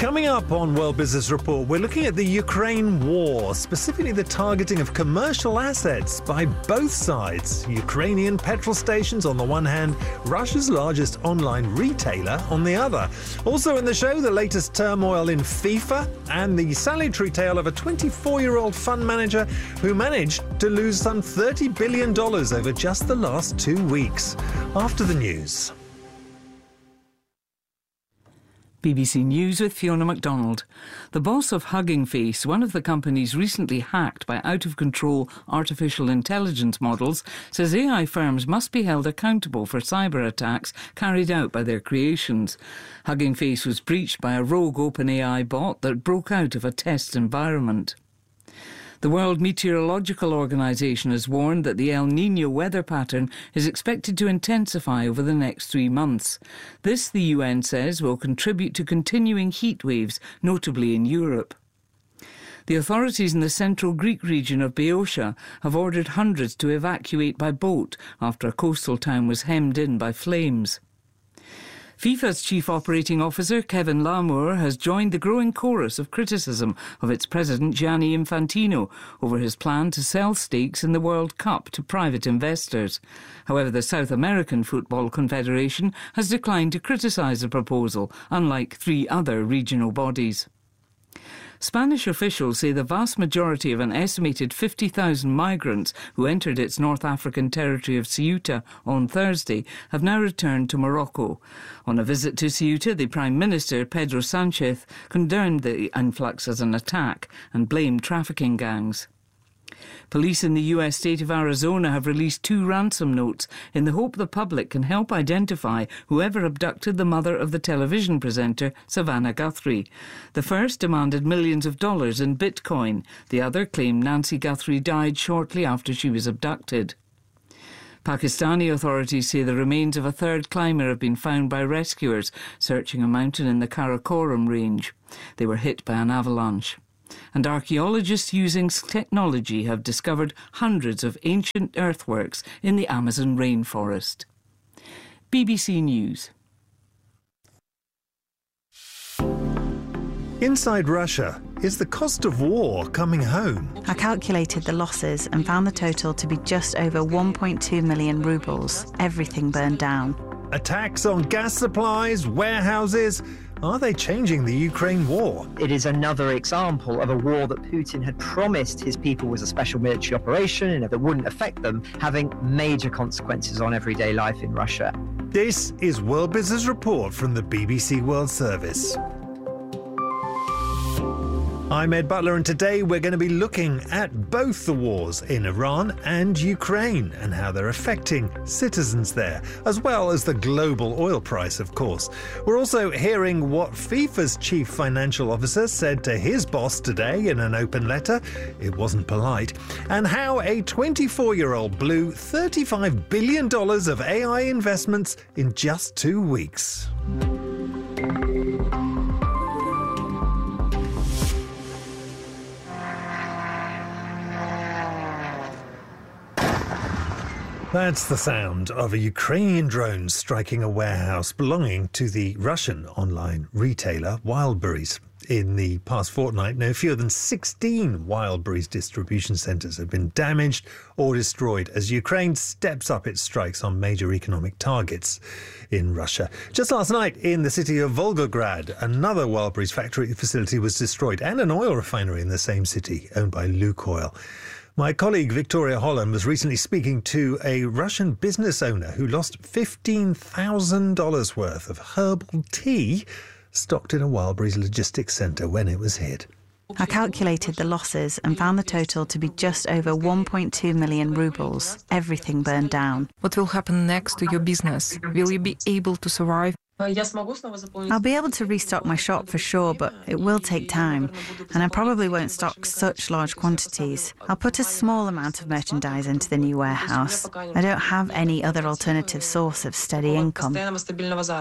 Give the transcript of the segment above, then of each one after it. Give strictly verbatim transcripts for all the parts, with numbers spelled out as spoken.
Coming up on World Business Report, we're looking at the Ukraine war, specifically the targeting of commercial assets by both sides. Ukrainian petrol stations on the one hand, Russia's largest online retailer on the other. Also in the show, the latest turmoil in FIFA and the salutary tale of a twenty-four-year-old fund manager who managed to lose some thirty billion dollars over just the last two weeks. After the news. B B C News with Fiona MacDonald. The boss of Hugging Face, one of the companies recently hacked by out-of-control artificial intelligence models, says A I firms must be held accountable for cyber attacks carried out by their creations. Hugging Face was breached by a rogue OpenAI bot that broke out of a test environment. The World Meteorological Organization has warned that the El Niño weather pattern is expected to intensify over the next three months. This, the U N says, will contribute to continuing heat waves, notably in Europe. The authorities in the central Greek region of Boeotia have ordered hundreds to evacuate by boat after a coastal town was hemmed in by flames. FIFA's chief operating officer, Kevin Lamour, has joined the growing chorus of criticism of its president, Gianni Infantino, over his plan to sell stakes in the World Cup to private investors. However, the South American Football Confederation has declined to criticise the proposal, unlike three other regional bodies. Spanish officials say the vast majority of an estimated fifty thousand migrants who entered its North African territory of Ceuta on Thursday have now returned to Morocco. On a visit to Ceuta, the Prime Minister, Pedro Sanchez, condemned the influx as an attack and blamed trafficking gangs. Police in the U S state of Arizona have released two ransom notes in the hope the public can help identify whoever abducted the mother of the television presenter Savannah Guthrie. The first demanded millions of dollars in Bitcoin. The other claimed Nancy Guthrie died shortly after she was abducted. Pakistani authorities say the remains of a third climber have been found by rescuers searching a mountain in the Karakoram range. They were hit by an avalanche. And archaeologists using technology have discovered hundreds of ancient earthworks in the Amazon rainforest. B B C News. Inside Russia, is the cost of war coming home? I calculated the losses and found the total to be just over one point two million rubles. Everything burned down. Attacks on gas supplies, warehouses. Are they changing the Ukraine war? It is another example of a war that Putin had promised his people was a special military operation and that wouldn't affect them, having major consequences on everyday life in Russia. This is World Business Report from the B B C World Service. I'm Ed Butler, and today we're going to be looking at both the wars in Iran and Ukraine and how they're affecting citizens there, as well as the global oil price, of course. We're also hearing what FIFA's chief financial officer said to his boss today in an open letter. It wasn't polite. And how a twenty-four-year-old blew thirty-five billion dollars of A I investments in just two weeks. That's the sound of a Ukrainian drone striking a warehouse belonging to the Russian online retailer Wildberries. In the past fortnight, no fewer than sixteen Wildberries distribution centres have been damaged or destroyed as Ukraine steps up its strikes on major economic targets in Russia. Just last night in the city of Volgograd, another Wildberries factory facility was destroyed, and an oil refinery in the same city owned by Lukoil. My colleague Victoria Holland was recently speaking to a Russian business owner who lost fifteen thousand dollars worth of herbal tea stocked in a Wildberries logistics centre when it was hit. I calculated the losses and found the total to be just over one point two million rubles. Everything burned down. What will happen next to your business? Will you be able to survive? I'll be able to restock my shop for sure, but it will take time, and I probably won't stock such large quantities. I'll put a small amount of merchandise into the new warehouse. I don't have any other alternative source of steady income.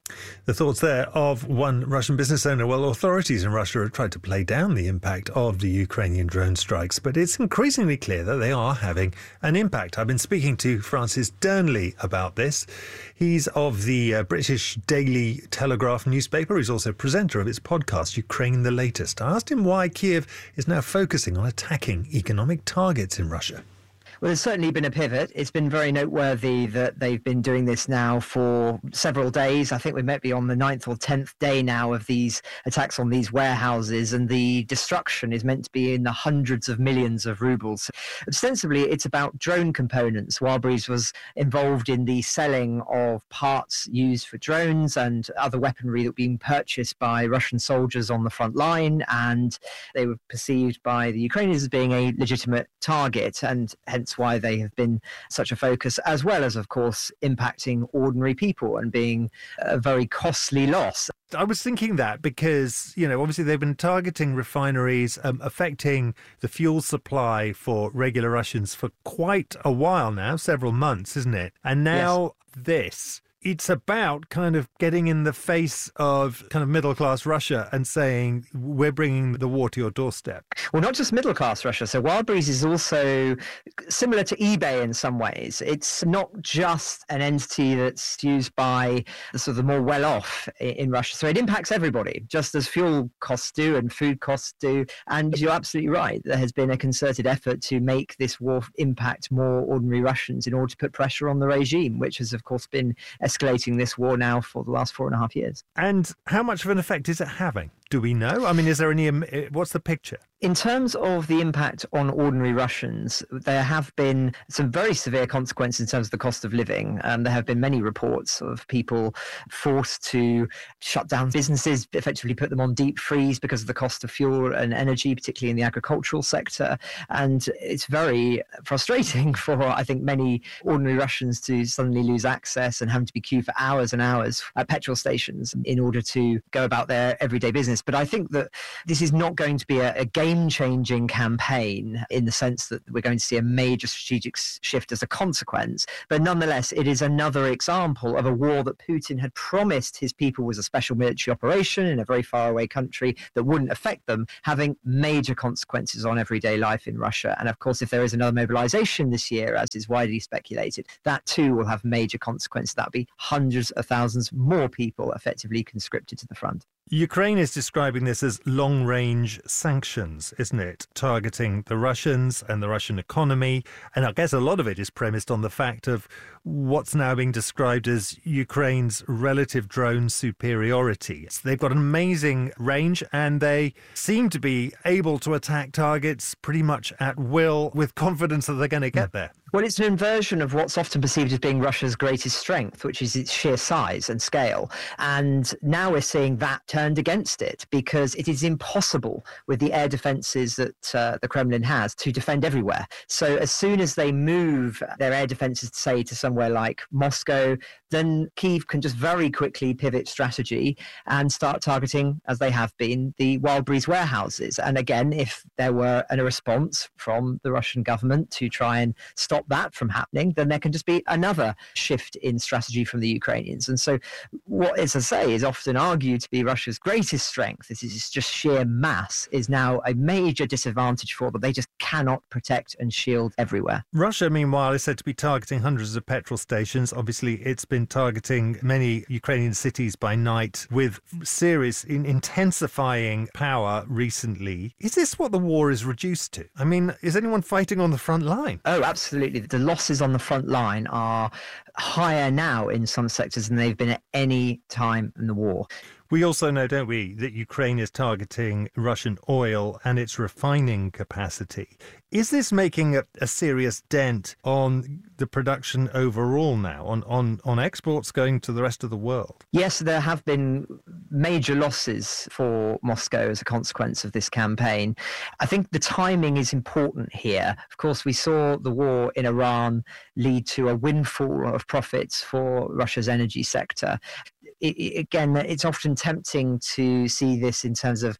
The thoughts there of one Russian business owner. Well, authorities in Russia have tried to play down the impact of the Ukrainian drone strikes, but it's increasingly clear that they are having an impact. I've been speaking to Francis Dearnley about this. He's of the uh, British Daily Telegraph newspaper. He's also presenter of its podcast, Ukraine the Latest. I asked him why Kiev is now focusing on attacking economic targets in Russia. Well, there's certainly been a pivot. It's been very noteworthy that they've been doing this now for several days. I think we might be on the ninth or tenth day now of these attacks on these warehouses, and the destruction is meant to be in the hundreds of millions of rubles. Ostensibly, it's about drone components. Wildberries was involved in the selling of parts used for drones and other weaponry that were being purchased by Russian soldiers on the front line, and they were perceived by the Ukrainians as being a legitimate target, and hence why they have been such a focus, as well as, of course, impacting ordinary people and being a very costly loss. I was thinking that because, you know, obviously they've been targeting refineries, um, affecting the fuel supply for regular Russians for quite a while now, several months, isn't it? And now yes. this. It's about kind of getting in the face of kind of middle-class Russia and saying, we're bringing the war to your doorstep. Well, not just middle-class Russia. So Wildberries is also similar to eBay in some ways. It's not just an entity that's used by the sort of the more well-off in Russia. So it impacts everybody, just as fuel costs do and food costs do. And you're absolutely right. There has been a concerted effort to make this war impact more ordinary Russians in order to put pressure on the regime, which has, of course, been escalating this war now for the last four and a half years. And how much of an effect is it having? Do we know? I mean, is there any, what's the picture? In terms of the impact on ordinary Russians, there have been some very severe consequences in terms of the cost of living. Um, there have been many reports of people forced to shut down businesses, effectively put them on deep freeze because of the cost of fuel and energy, particularly in the agricultural sector. And it's very frustrating for, I think, many ordinary Russians to suddenly lose access and having to be queued for hours and hours at petrol stations in order to go about their everyday business. But I think that this is not going to be a, a game-changing campaign in the sense that we're going to see a major strategic shift as a consequence. But nonetheless, it is another example of a war that Putin had promised his people was a special military operation in a very faraway country that wouldn't affect them, having major consequences on everyday life in Russia. And of course, if there is another mobilization this year, as is widely speculated, that too will have major consequences. That'll be hundreds of thousands more people effectively conscripted to the front. Ukraine is describing this as long-range sanctions, isn't it? Targeting the Russians and the Russian economy. And I guess a lot of it is premised on the fact of what's now being described as Ukraine's relative drone superiority. They've got an amazing range and they seem to be able to attack targets pretty much at will with confidence that they're going to get there. Well, it's an inversion of what's often perceived as being Russia's greatest strength, which is its sheer size and scale. And now we're seeing that turned against it because it is impossible with the air defences that uh, the Kremlin has to defend everywhere. So as soon as they move their air defences, say, to somewhere like Moscow, then Kyiv can just very quickly pivot strategy and start targeting, as they have been, the Wildberries warehouses. And again, if there were a response from the Russian government to try and stop that from happening, then there can just be another shift in strategy from the Ukrainians. And so what, as I say, is often argued to be Russia's greatest strength, this is just sheer mass, is now a major disadvantage for them. They just cannot protect and shield everywhere. Russia, meanwhile, is said to be targeting hundreds of petrol stations. Obviously, it's been targeting many Ukrainian cities by night with serious in intensifying power recently. Is this what the war is reduced to? I mean, is anyone fighting on the front line? Oh, absolutely. The losses on the front line are higher now in some sectors than they've been at any time in the war. We also know, don't we, that Ukraine is targeting Russian oil and its refining capacity. Is this making a, a serious dent on the production overall now, on, on, on exports going to the rest of the world? Yes, there have been major losses for Moscow as a consequence of this campaign. I think the timing is important here. Of course, we saw the war in Iran lead to a windfall of profits for Russia's energy sector. It, it, again, it's often tempting to see this in terms of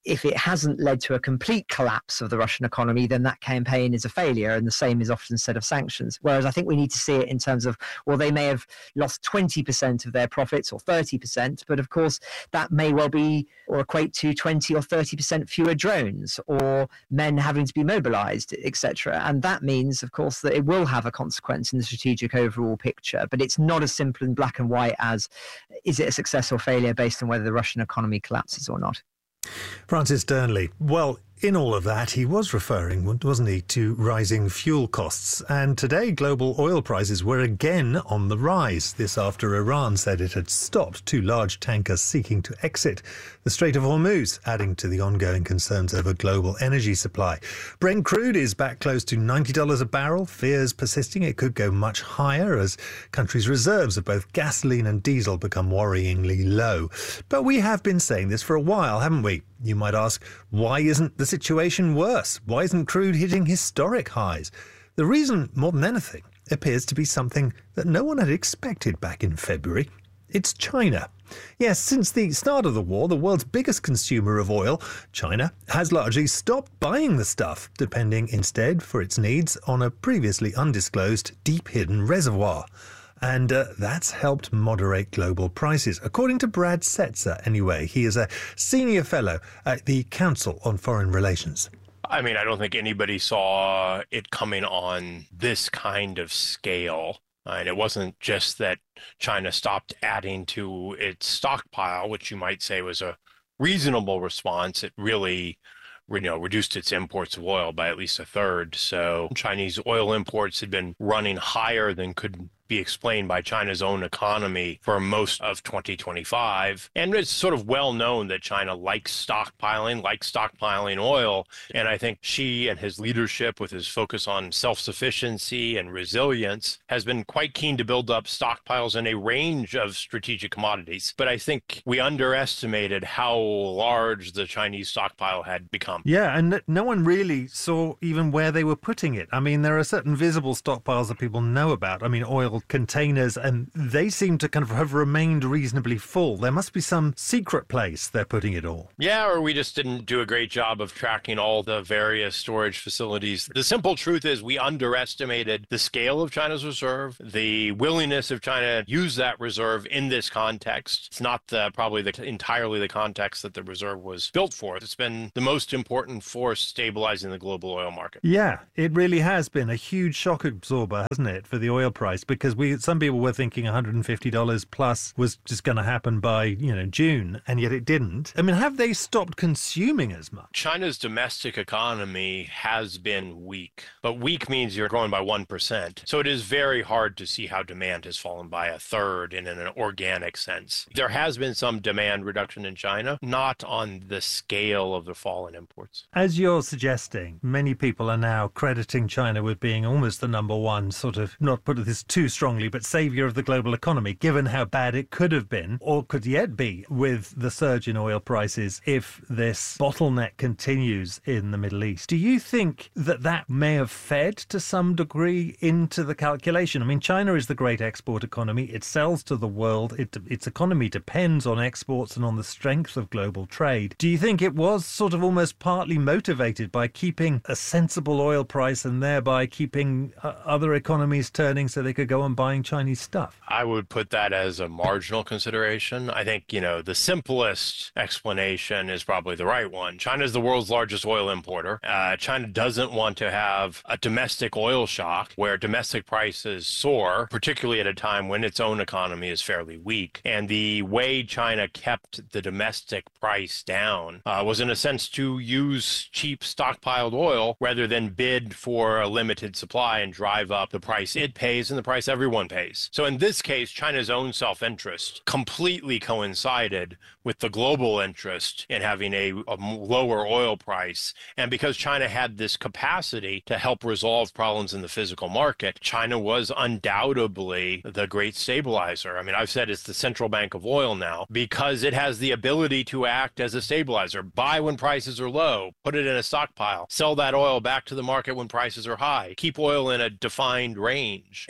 if it hasn't led to a complete collapse of the Russian economy, then that campaign is a failure. And the same is often said of sanctions. Whereas I think we need to see it in terms of, well, they may have lost twenty percent of their profits or thirty percent, but of course that may well be or equate to twenty or thirty percent fewer drones or men having to be mobilized, et cetera. And that means, of course, that it will have a consequence in the strategic overall picture. But it's not as simple in black and white as is it a success or failure based on whether the Russian economy collapses or not. Francis Dearnley. Well, in all of that, he was referring, wasn't he, to rising fuel costs. And today, global oil prices were again on the rise. This after Iran said it had stopped two large tankers seeking to exit the Strait of Hormuz, adding to the ongoing concerns over global energy supply. Brent crude is back close to ninety dollars a barrel. Fears persisting it could go much higher as countries' reserves of both gasoline and diesel become worryingly low. But we have been saying this for a while, haven't we? You might ask, why isn't the situation worse? Why isn't crude hitting historic highs? The reason, more than anything, appears to be something that no one had expected back in February. It's China. Yes, since the start of the war, the world's biggest consumer of oil, China, has largely stopped buying the stuff, depending instead for its needs on a previously undisclosed deep hidden reservoir. And uh, that's helped moderate global prices, according to Brad Setzer, anyway. He is a senior fellow at the Council on Foreign Relations. I mean, I don't think anybody saw it coming on this kind of scale. And it wasn't just that China stopped adding to its stockpile, which you might say was a reasonable response. It really, you know, reduced its imports of oil by at least a third. So Chinese oil imports had been running higher than could be explained by China's own economy for most of twenty twenty-five. And it's sort of well known that China likes stockpiling, likes stockpiling oil. And I think Xi and his leadership, with his focus on self-sufficiency and resilience, has been quite keen to build up stockpiles in a range of strategic commodities. But I think we underestimated how large the Chinese stockpile had become. Yeah, and no one really saw even where they were putting it. I mean, there are certain visible stockpiles that people know about. I mean, oil containers, and they seem to kind of have remained reasonably full. There must be some secret place they're putting it all. Yeah, or we just didn't do a great job of tracking all the various storage facilities. The simple truth is we underestimated the scale of China's reserve, the willingness of China to use that reserve in this context. It's not the, probably the, entirely the context that the reserve was built for. It's been the most important force stabilizing the global oil market. Yeah, it really has been a huge shock absorber, hasn't it, for the oil price? Because we, some people were thinking one hundred fifty dollars plus was just going to happen by, you know, June, and yet it didn't. I mean, have they stopped consuming as much? China's domestic economy has been weak, but weak means you're growing by one percent. So it is very hard to see how demand has fallen by a third in an organic sense. There has been some demand reduction in China, not on the scale of the fall in imports. As you're suggesting, many people are now crediting China with being almost the number one sort of, not put this too strongly, but saviour of the global economy, given how bad it could have been, or could yet be, with the surge in oil prices if this bottleneck continues in the Middle East. Do you think that that may have fed to some degree into the calculation? I mean, China is the great export economy. It sells to the world. It, its economy depends on exports and on the strength of global trade. Do you think it was sort of almost partly motivated by keeping a sensible oil price and thereby keeping uh, other economies turning so they could go on buying Chinese stuff? I would put that as a marginal consideration. I think, you know, the simplest explanation is probably the right one. China is the world's largest oil importer. Uh, China doesn't want to have a domestic oil shock where domestic prices soar, particularly at a time when its own economy is fairly weak. And the way China kept the domestic price down uh, was, in a sense, to use cheap stockpiled oil rather than bid for a limited supply and drive up the price it pays and the price everyone pays. So in this case, China's own self-interest completely coincided with the global interest in having a, a lower oil price. And because China had this capacity to help resolve problems in the physical market, China was undoubtedly the great stabilizer. I mean, I've said it's the central bank of oil now because it has the ability to act as a stabilizer. Buy when prices are low, put it in a stockpile, sell that oil back to the market when prices are high, keep oil in a defined range. And by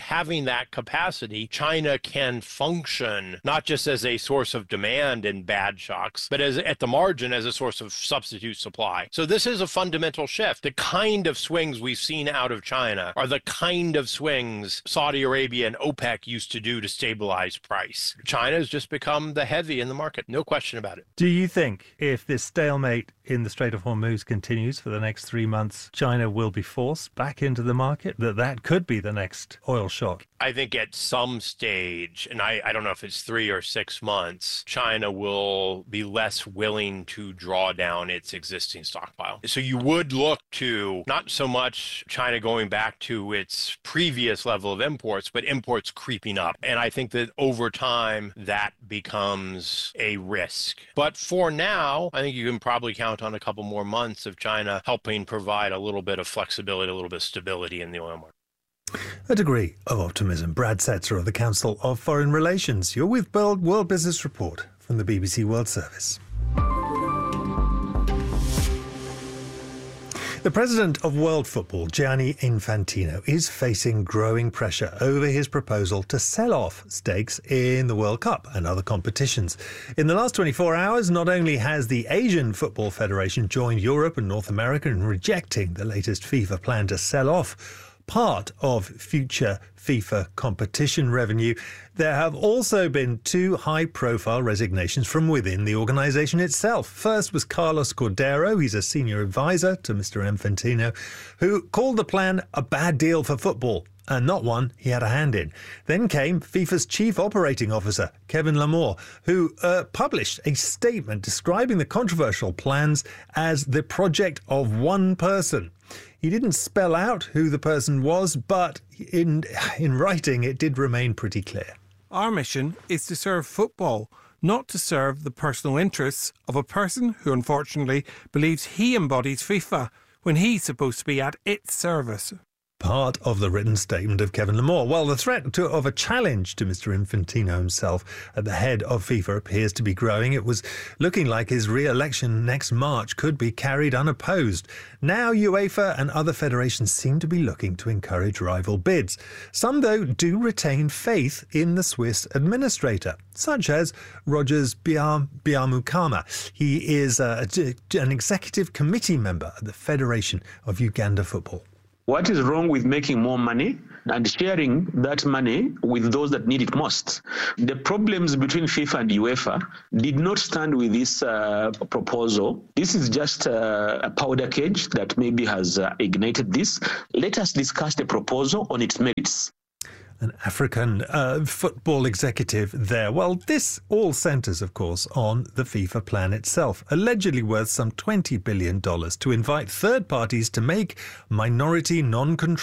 having that capacity, China can function not just as a source of demand in bad shocks, but as at the margin as a source of substitute supply. So this is a fundamental shift. The kind of swings we've seen out of China are the kind of swings Saudi Arabia and OPEC used to do to stabilize price. China has just become the heavy in the market, no question about it. Do you think if this stalemate in the Strait of Hormuz continues for the next three months, China will be forced back into the market, that that could be the next oil shock? I think at some stage, and I, I don't know if it's three or six months, China will be less willing to draw down its existing stockpile. So you would look to not so much China going back to its previous level of imports, but imports creeping up. And I think that over time, that becomes a risk. But for now, I think you can probably count on a couple more months of China helping provide a little bit of flexibility, a little bit of stability in the oil market. A degree of optimism. Brad Setzer of the Council of Foreign Relations. You're with World, World Business Report from the B B C World Service. The president of World Football, Gianni Infantino, is facing growing pressure over his proposal to sell off stakes in the World Cup and other competitions. In the last twenty-four hours, not only has the Asian Football Federation joined Europe and North America in rejecting the latest FIFA plan to sell off part of future FIFA competition revenue, there have also been two high-profile resignations from within the organisation itself. First was Carlos Cordero, he's a senior advisor to Mister Infantino, who called the plan a bad deal for football, and not one he had a hand in. Then came FIFA's chief operating officer, Kevin Lamore, who uh, published a statement describing the controversial plans as the project of one person. He didn't spell out who the person was, but in in writing it did remain pretty clear. Our mission is to serve football, not to serve the personal interests of a person who unfortunately believes he embodies FIFA when he's supposed to be at its service. Part of the written statement of Kevin Lamore. Well, the threat to, of a challenge to Mister Infantino himself at the head of FIFA appears to be growing. It was looking like his re-election next March could be carried unopposed. Now UEFA and other federations seem to be looking to encourage rival bids. Some, though, do retain faith in the Swiss administrator, such as Rogers Byamukama. He is uh, an executive committee member at the Federation of Uganda Football. What is wrong with making more money and sharing that money with those that need it most? The problems between FIFA and UEFA did not stand with this uh, proposal. This is just uh, a powder keg that maybe has uh, ignited this. Let us discuss the proposal on its merits. An African uh, football executive there. Well, this all centres, of course, on the FIFA plan itself, allegedly worth some twenty billion dollars to invite third parties to make minority non-controlled